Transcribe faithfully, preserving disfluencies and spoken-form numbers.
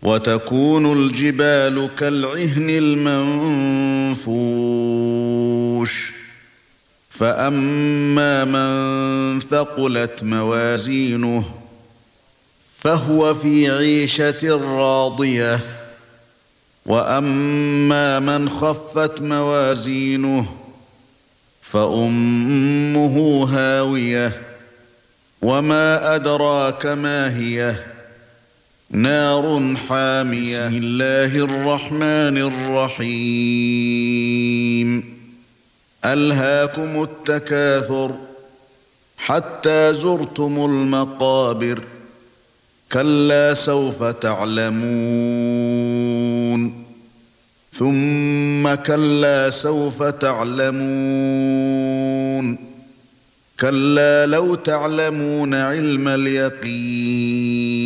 وتكون الجبال كالعهن المنفوش فأما من ثقلت موازينه فهو في عيشة راضية وأما من خفت موازينه فأمه هاوية وما أدراك ما هي نار حامية. بسم الله الرحمن الرحيم ألهاكم التكاثر حتى زرتم المقابر كلا سوف تعلمون ثم كلا سوف تعلمون كلا لو تعلمون علم اليقين